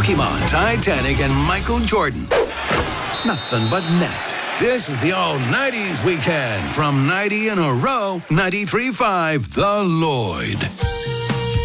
Pokemon, Titanic, and Michael Jordan. Nothing but net. This is the old 90s weekend from 90 in a row, 93.5 The Lloyd.